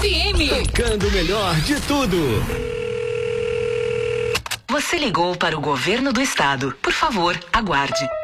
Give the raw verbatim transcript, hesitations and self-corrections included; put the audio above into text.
F M. Tocando o melhor de tudo. Você ligou para o governo do estado. Por favor, aguarde.